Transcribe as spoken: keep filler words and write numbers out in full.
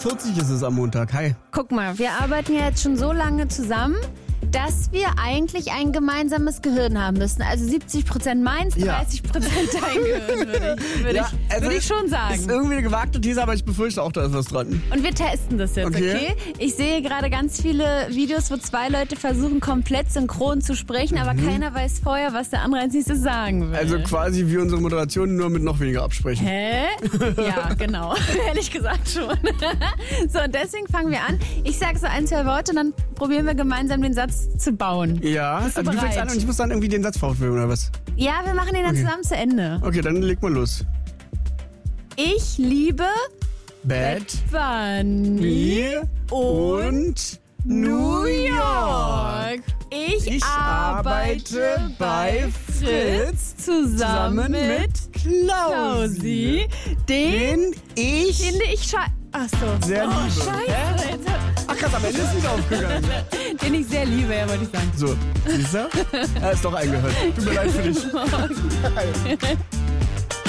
vierzig ist es am Montag. Hi. Guck mal, wir arbeiten ja jetzt schon so lange zusammen, dass wir eigentlich ein gemeinsames Gehirn haben müssen. Also siebzig Prozent meins, Ja. dreißig Prozent dein Gehirn, würde ich, würde Ja, ich, also würde ich schon Ist sagen. irgendwie eine gewagte These, aber ich befürchte auch, da ist was dran. Und wir testen das jetzt, Okay. okay? Ich sehe gerade ganz viele Videos, wo zwei Leute versuchen, komplett synchron zu sprechen, aber keiner weiß vorher, was der andere als nächstes sagen will. Also quasi wie unsere Moderation, nur mit noch weniger absprechen. Hä? Ja, genau. Ehrlich gesagt schon. So, und deswegen fangen wir an. Ich sage so ein, zwei Worte und dann probieren wir gemeinsam den Satz zu bauen. Ja, Bist du also du fängst bereit? an und ich muss dann irgendwie den Satz fortführen, oder was? Ja, wir machen den dann Okay. zusammen zu Ende. Okay, dann leg mal los. Ich liebe Bad Bunny und New York. Ich, Ich arbeite bei Fritz zusammen, zusammen mit Klausi, den den ich finde ich schei... Ach so. sehr oh, liebe. Scheiße. Jetzt hat, Ach krass, am Ende ist nicht aufgegangen. den ich sehr liebe, ja, wollte ich sagen. So, siehst du? Er ist doch eingehört. Tut mir leid für dich.